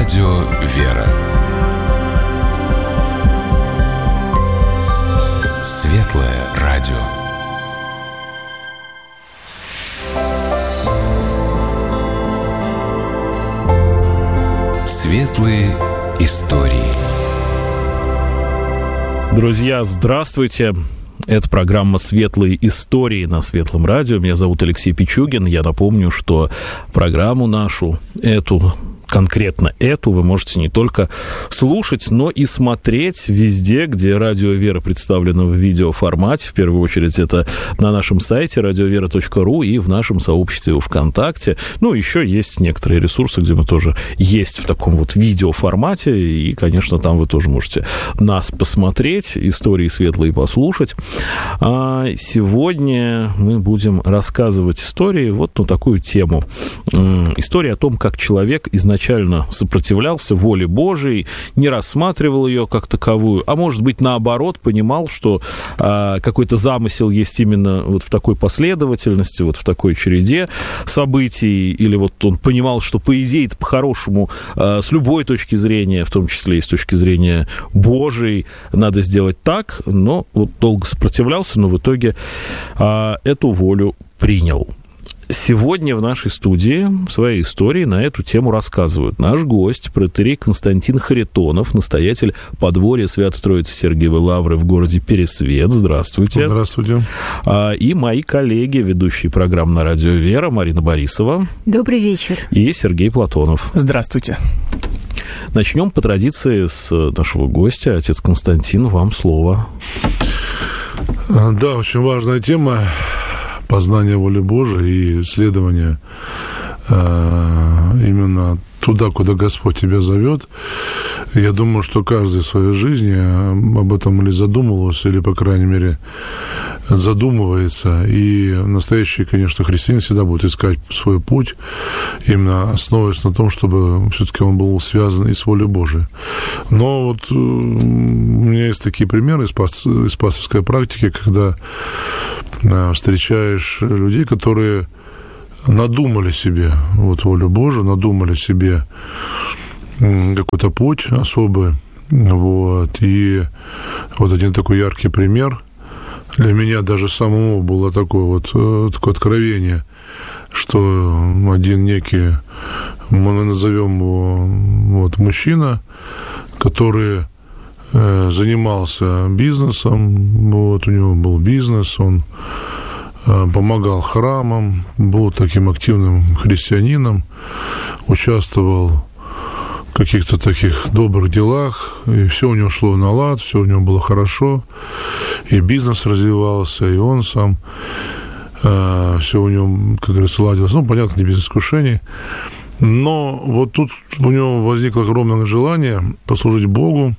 Радио «Вера». Светлое радио. Светлые истории. Друзья, здравствуйте! Это программа «Светлые истории» на Светлом радио. Меня зовут Алексей Пичугин. Я напомню, что программу нашу, конкретно эту, вы можете не только слушать, но и смотреть везде, где Радио Вера представлено в видеоформате. В первую очередь это на нашем сайте radiovera.ru и в нашем сообществе ВКонтакте. Ну, еще есть некоторые ресурсы, где мы тоже есть в таком вот видеоформате. И, конечно, там вы тоже можете нас посмотреть, истории светлые послушать. А сегодня мы будем рассказывать истории вот на такую тему. История о том, как человек изначально сопротивлялся воле Божией, не рассматривал ее как таковую, а может быть, наоборот, понимал, что какой-то замысел есть именно вот в такой последовательности, вот в такой череде событий, или вот он понимал, что, по идее, это по-хорошему, с любой точки зрения, в том числе и с точки зрения Божией, надо сделать так, но вот долго сопротивлялся, но в итоге эту волю принял. Сегодня в нашей студии свои истории на эту тему рассказывают наш гость, протоиерей Константин Харитонов, настоятель подворья Свято-Троицы Сергиевой Лавры в городе Пересвет. Здравствуйте. Здравствуйте. И мои коллеги, ведущие программы на Радио Вера, Марина Борисова. Добрый вечер. И Сергей Платонов. Здравствуйте. Начнем по традиции с нашего гостя. Отец Константин, вам слово. Да, очень важная тема. Познание воли Божией и исследование именно туда, куда Господь тебя зовет. Я думаю, что каждый в своей жизни об этом или задумывался, или, по крайней мере, задумывается. И настоящий, конечно, христианин всегда будет искать свой путь, именно основываясь на том, чтобы все-таки он был связан и с волей Божией. Но вот у меня есть такие примеры из пасторской практики, когда встречаешь людей, которые надумали себе вот волю Божию, надумали себе какой-то путь особый. Вот. И вот один такой яркий пример для меня даже самому было такое откровение, что один некий, мы назовем его мужчина, который занимался бизнесом, вот у него был бизнес, он помогал храмам, был таким активным христианином, участвовал в каких-то таких добрых делах, и все у него шло на лад, все у него было хорошо, и бизнес развивался, и он сам, все у него, как говорится, ладилось, понятно, не без искушений. Но вот тут у него возникло огромное желание послужить Богу,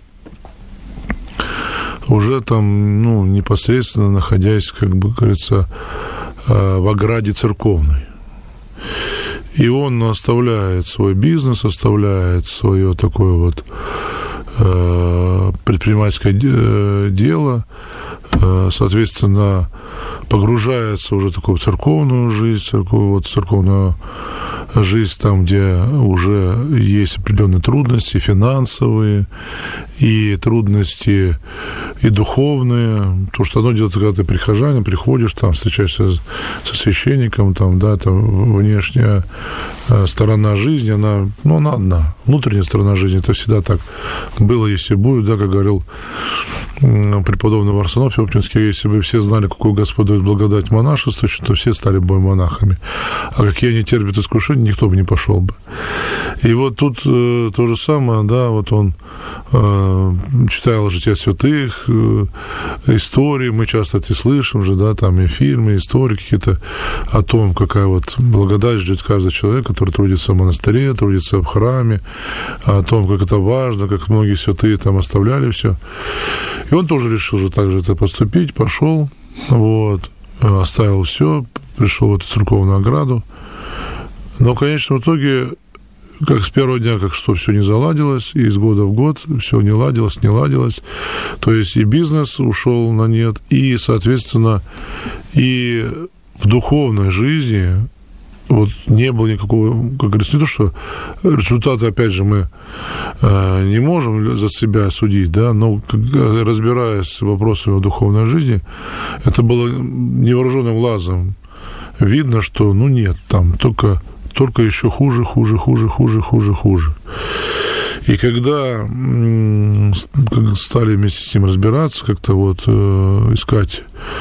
уже там, непосредственно находясь, как бы говорится, в ограде церковной. И он оставляет свой бизнес, оставляет свое такое предпринимательское дело, соответственно, погружается уже в такую церковную жизнь, церковную жизнь, там, где уже есть определенные трудности финансовые, и трудности и духовные. То, что одно дело, когда ты прихожанин, приходишь, там, встречаешься со священником, там, да, там, внешняя сторона жизни, она одна. Внутренняя сторона жизни, это всегда так было, если будет, да, как говорил преподобный Варсонофий Оптинский, если бы все знали, какую Господь дает благодать монашеству, то все стали бы монахами. А какие они терпят искушения, никто бы не пошел бы. И вот тут то же самое, да, вот он читал «Жития святых», истории, мы часто эти слышим же, да, там и фильмы, истории какие-то о том, какая вот благодать ждет каждый человек, который трудится в монастыре, трудится в храме, о том, как это важно, как многие святые там оставляли все. И он тоже решил же так же это поступить, пошел, оставил все, пришел в эту церковную ограду. Но в конечном итоге, как с первого дня, как что все не заладилось, и из года в год все не ладилось. То есть и бизнес ушел на нет, и, соответственно, и в духовной жизни вот не было никакого, как говорится, не то, что результаты, опять же, мы не можем за себя судить, да, но разбираясь с вопросами духовной жизни, это было невооруженным глазом видно, что, ну, нет, там только еще хуже. И когда стали вместе с ним разбираться, как-то вот искать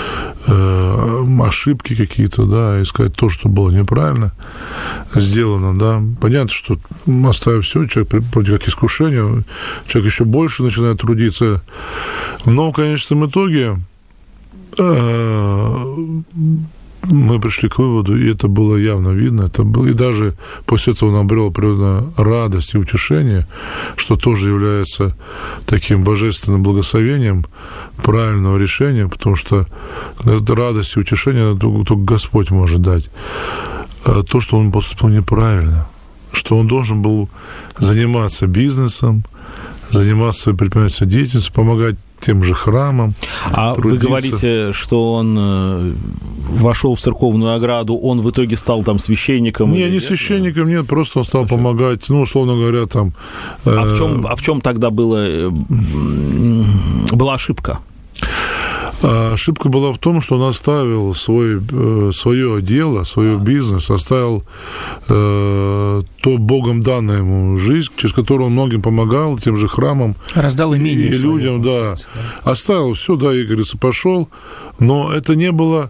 ошибки какие-то, да, искать то, что было неправильно сделано, да. Понятно, что оставив все, человек вроде как искушение, человек еще больше начинает трудиться. Но в конечном итоге мы пришли к выводу, и это было явно видно, это было, и даже после этого он обрел определенную радость и утешение, что тоже является таким божественным благословением правильного решения, потому что радость и утешение только Господь может дать. То, что он поступил неправильно, что он должен был заниматься бизнесом, заниматься своей предпринимательской деятельностью, помогать тем же храмам. А трудиться. Вы говорите, что он вошел в церковную ограду, он в итоге стал там священником? Не священником, нет, просто он стал помогать, ну, условно говоря, там... А в чем тогда была ошибка? Ошибка была в том, что он оставил свое дело, свой бизнес, оставил то Богом данное ему жизнь, через которую он многим помогал, тем же храмам. Раздал имение и людям, да. Оставил все, да, и, говорится, пошел. Но это не было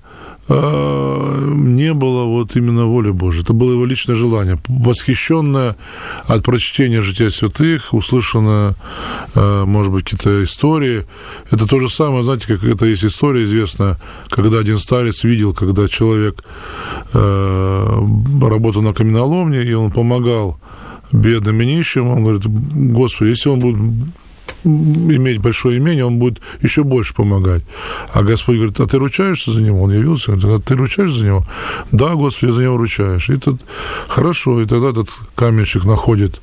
вот именно воли Божией. Это было его личное желание, восхищенное от прочтения жития святых, услышанное, может быть, какие-то истории. Это то же самое, знаете, как это есть история известная, когда один старец видел, когда человек работал на каменоломне, и он помогал бедным и нищим. Он говорит: Господи, если он будет иметь большое имение, он будет еще больше помогать. А Господь говорит: а ты ручаешься за него? Он явился, говорит: а ты ручаешься за него? Да, Господи, я за него ручаешь. И тут хорошо, и тогда этот каменщик находит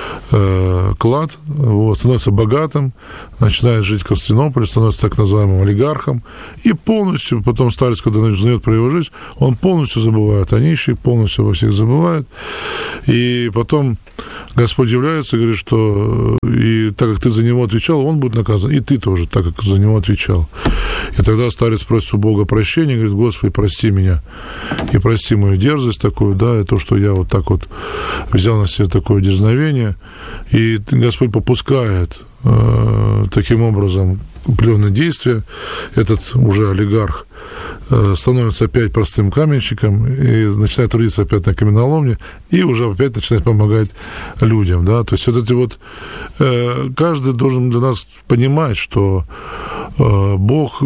клад, вот, становится богатым, начинает жить в Константинополе, становится так называемым олигархом, и полностью, потом старец, когда узнает про его жизнь, он полностью забывает о нищих, полностью во всех забывает, и потом Господь является и говорит, что и так как ты за него отвечал, он будет наказан, и ты тоже, так как за него отвечал. И тогда старец просит у Бога прощения, говорит: Господи, прости меня, и прости мою дерзость такую, да, и то, что я вот так вот взял на себя такое дерзновение. И Господь попускает таким образом определенные действия. Этот уже олигарх становится опять простым каменщиком и начинает трудиться опять на каменоломне, и уже опять начинает помогать людям, да, то есть вот эти вот каждый должен для нас понимать, что Бог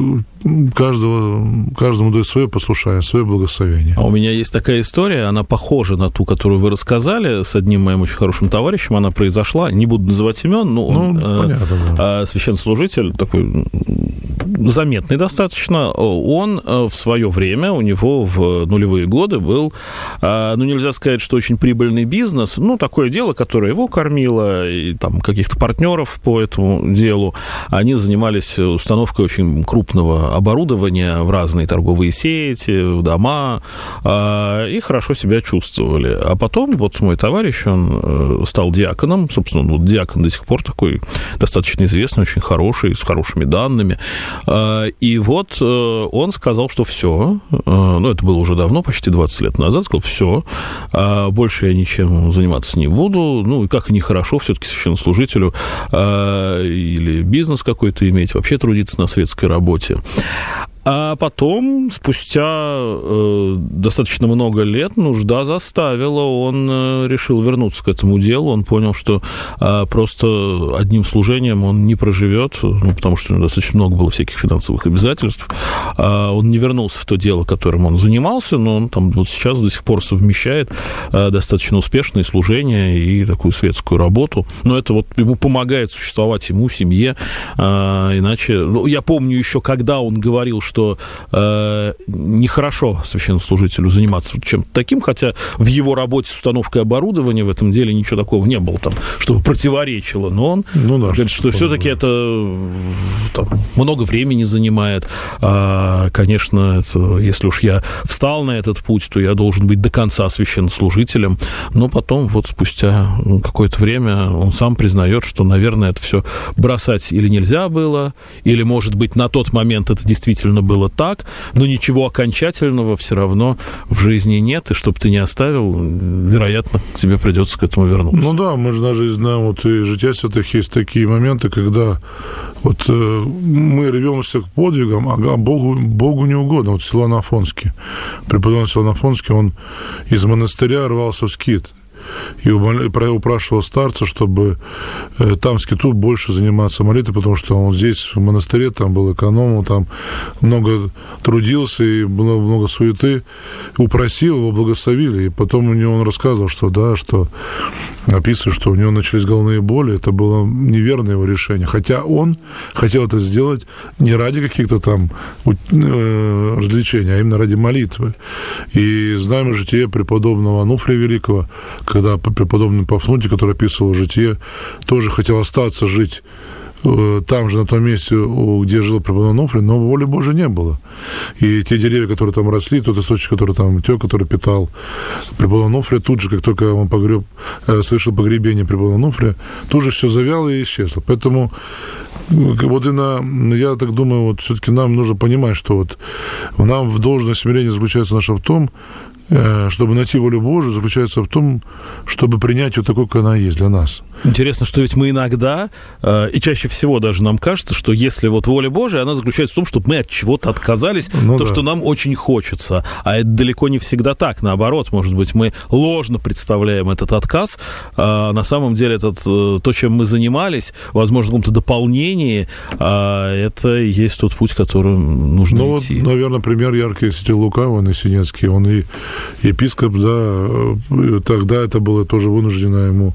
каждому дает свое послушание, свое благословение. А у меня есть такая история, она похожа на ту, которую вы рассказали, с одним моим очень хорошим товарищем, она произошла, не буду называть имен, но он понятно, да. Священнослужитель такой заметный достаточно, он в свое время, у него в нулевые годы был, ну, нельзя сказать, что очень прибыльный бизнес, ну, такое дело, которое его кормило, и там каких-то партнеров по этому делу, они занимались установкой очень крупного оборудования в разные торговые сети, в дома, и хорошо себя чувствовали. А потом вот мой товарищ, он стал диаконом, собственно, вот диакон до сих пор такой достаточно известный, очень хороший, с хорошими данными. И вот он сказал, что все, ну, это было уже давно, почти 20 лет назад, сказал: все, больше я ничем заниматься не буду, ну, и как и нехорошо все-таки священнослужителю или бизнес какой-то иметь, вообще трудиться на светской работе. А потом, спустя достаточно много лет, нужда заставила, он решил вернуться к этому делу, он понял, что просто одним служением он не проживет, ну, потому что у него достаточно много было всяких финансовых обязательств, он не вернулся в то дело, которым он занимался, но он там вот сейчас до сих пор совмещает достаточно успешные служения и такую светскую работу, но это вот ему помогает существовать ему, семье, иначе, ну, я помню еще, когда он говорил, что нехорошо священнослужителю заниматься чем-то таким, хотя в его работе с установкой оборудования в этом деле ничего такого не было, там, чтобы противоречило. Но он говорит, что все-таки это там, много времени занимает. Конечно, это, если уж я встал на этот путь, то я должен быть до конца священнослужителем. Но потом, вот спустя какое-то время, он сам признает, что, наверное, это все бросать или нельзя было, или, может быть, на тот момент это действительно было так, но ничего окончательного все равно в жизни нет, и чтобы ты не оставил, вероятно, тебе придется к этому вернуться. Ну да, мы же даже знаем, вот и жития святых есть такие моменты, когда вот мы рвемся к подвигам, а Богу не угодно. Вот Силуан Афонский, преподобный Силуан Афонский, он из монастыря рвался в скит и упрашивал старца, чтобы там в скиту больше заниматься молитвой, потому что он здесь, в монастыре, там был экономом, там много трудился, и было много суеты, упросил, его благословили, и потом у него он рассказывал, что да, что описывает, что у него начались головные боли, это было неверное его решение, хотя он хотел это сделать не ради каких-то там развлечений, а именно ради молитвы. И знаем житие преподобного Ануфрия Великого, когда преподобный Пафнутий, который описывал житие, тоже хотел остаться жить там же, на том месте, где жил преподобный Ануфрий, но воли Божией не было. И те деревья, которые там росли, тот источник, который там тек, который питал преподобного Ануфрия, тут же, как только он совершил погребение преподобного Ануфрия, тут же все завяло и исчезло. Поэтому вот я так думаю, вот все-таки нам нужно понимать, что вот нам должное смирение заключается наше в том, чтобы найти волю Божию, заключается в том, чтобы принять ее такой, как она есть для нас. Интересно, что ведь мы иногда, и чаще всего даже нам кажется, что если вот воля Божия, она заключается в том, чтобы мы от чего-то отказались, что нам очень хочется. А это далеко не всегда так. Наоборот, может быть, мы ложно представляем этот отказ. А на самом деле то, чем мы занимались, возможно, в каком-то дополнении, это и есть тот путь, которым нужно идти. Вот, наверное, пример яркий святитель Лука Насинецкий. Он и епископ, да, тогда это было тоже вынуждено ему,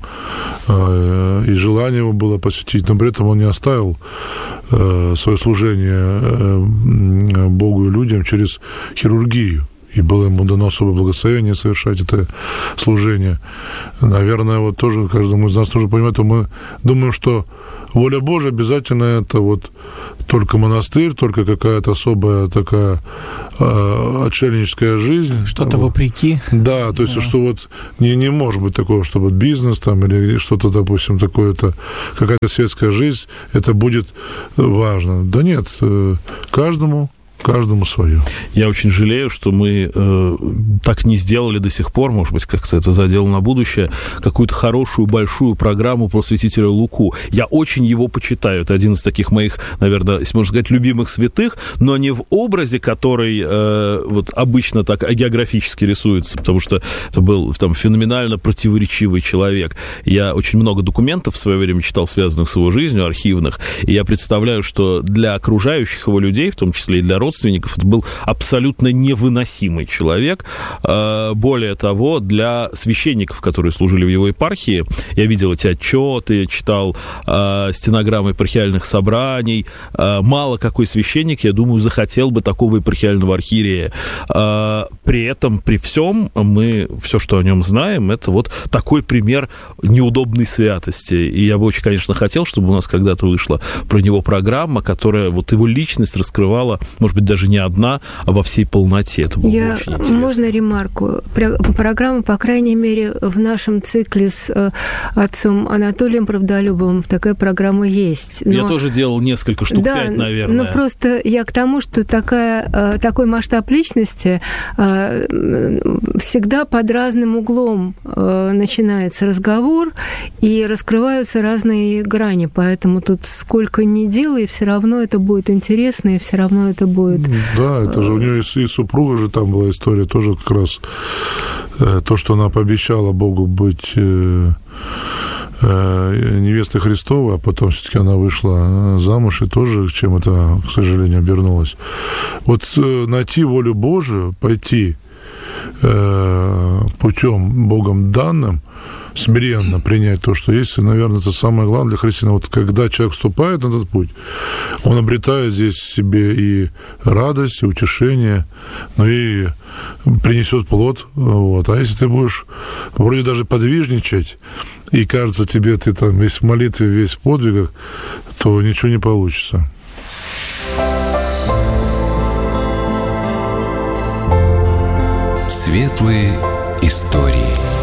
и желание его было посвятить, но при этом он не оставил свое служение Богу и людям через хирургию. И было ему дано особое благословение совершать это служение. Наверное, вот тоже каждому из нас нужно понимать, что мы думаем, что воля Божия обязательно это вот только монастырь, только какая-то особая такая отшельническая жизнь. Что-то вопреки. Да, то есть, что вот не может быть такого, что вот бизнес там или что-то, допустим, такое-то, какая-то светская жизнь, это будет важно. Да нет, каждому свое. Я очень жалею, что мы так не сделали до сих пор, может быть, как-то это задело на будущее, какую-то хорошую, большую программу про святителя Луку. Я очень его почитаю. Это один из таких моих, наверное, если можно сказать, любимых святых, но не в образе, который вот обычно так агеографически рисуется, потому что это был там феноменально противоречивый человек. Я очень много документов в свое время читал, связанных с его жизнью, архивных, и я представляю, что для окружающих его людей, в том числе и для родственников, это был абсолютно невыносимый человек. Более того, для священников, которые служили в его епархии, я видел эти отчеты, читал стенограммы епархиальных собраний. Мало какой священник, я думаю, захотел бы такого епархиального архиерея. При этом, при всем, мы все, что о нем знаем, это вот такой пример неудобной святости. И я бы очень, конечно, хотел, чтобы у нас когда-то вышла про него программа, которая вот его личность раскрывала, может быть, даже не одна, а во всей полноте. Это было бы очень интересно. Можно ремарку? Программа, по крайней мере, в нашем цикле с отцом Анатолием Правдолюбовым такая программа есть. Но... Я тоже делал несколько штук, 5, наверное. Но просто я к тому, что такой масштаб личности всегда под разным углом начинается разговор, и раскрываются разные грани, поэтому тут сколько ни делай, все равно это будет интересно, и все равно это будет... Да, это же у нее и супруга же там была история, тоже как раз то, что она пообещала Богу быть невестой Христовой, а потом все-таки она вышла замуж, и тоже чем это, к сожалению, обернулось. Вот найти волю Божию, пойти путем Богом данным, смиренно принять то, что есть. И, наверное, это самое главное для христиан. Вот когда человек вступает на этот путь, он обретает здесь себе и радость, и утешение, но и принесет плод. Вот. А если ты будешь вроде даже подвижничать, и кажется тебе, ты там весь в молитве, весь в подвигах, то ничего не получится. Светлые истории.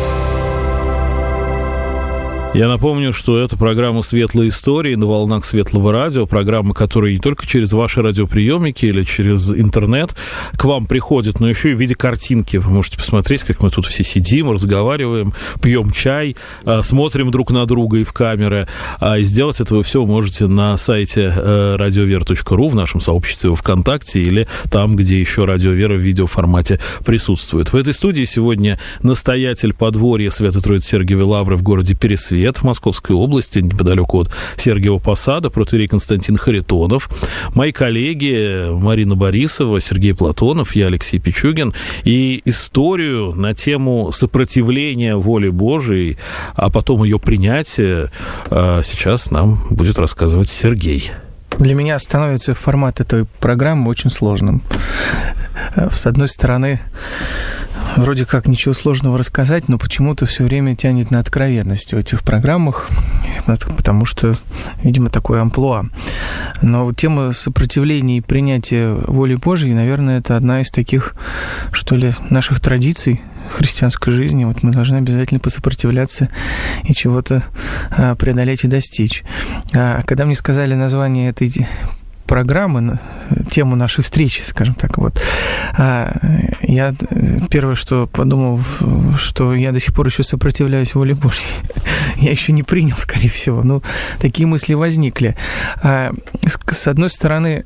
Я напомню, что это программа «Светлые истории» на волнах Светлого радио, программа, которая не только через ваши радиоприемники или через интернет к вам приходит, но еще и в виде картинки. Вы можете посмотреть, как мы тут все сидим, разговариваем, пьем чай, смотрим друг на друга и в камеры. И сделать это вы все можете на сайте radiovera.ru, в нашем сообществе ВКонтакте или там, где еще Радио Вера в видеоформате присутствует. В этой студии сегодня настоятель подворья Свято-Троицы Сергиевой Лавры в городе Пересвет в Московской области, неподалеку от Сергиева Посада, протоиерей Константин Харитонов, мои коллеги Марина Борисова, Сергей Платонов, я Алексей Пичугин. И историю на тему сопротивления воле Божией, а потом ее принятия, сейчас нам будет рассказывать Сергей. Для меня становится формат этой программы очень сложным. С одной стороны, вроде как ничего сложного рассказать, но почему-то все время тянет на откровенность в этих программах, потому что, видимо, такое амплуа. Но тема сопротивления и принятия воли Божьей, наверное, это одна из таких, что ли, наших традиций христианской жизни. Вот мы должны обязательно посопротивляться и чего-то преодолеть и достичь. А когда мне сказали название этой программы, тему нашей встречи, скажем так, вот, я первое, что подумал, что я до сих пор еще сопротивляюсь воле Божьей. Я еще не принял, скорее всего. Ну, такие мысли возникли. С одной стороны,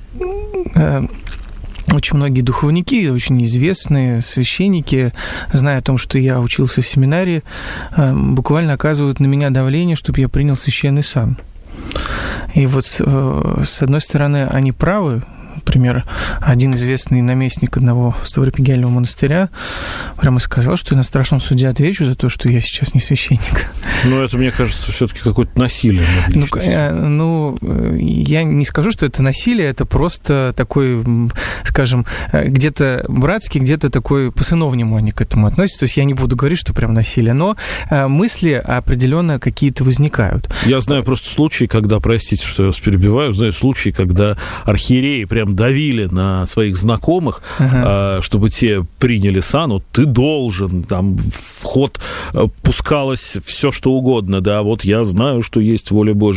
очень многие духовники, очень известные священники, зная о том, что я учился в семинарии, буквально оказывают на меня давление, чтобы я принял священный сан. И вот, с одной стороны, они правы. Например, один известный наместник одного Ставропигельного монастыря прямо сказал, что я на страшном суде отвечу за то, что я сейчас не священник. Но это, мне кажется, все-таки какое-то насилие. Ну, я не скажу, что это насилие, это просто такой, скажем, где-то братский, где-то такой по-сыновнему они к этому относятся. То есть я не буду говорить, что прям насилие, но мысли определенно какие-то возникают. Я знаю просто случаи, когда, простите, что я вас перебиваю, знаю случаи, когда архиереи прям давили на своих знакомых, чтобы те приняли сан. Вот ты должен, там в ход пускалось все, что угодно, да, вот я знаю, что есть воля Божья.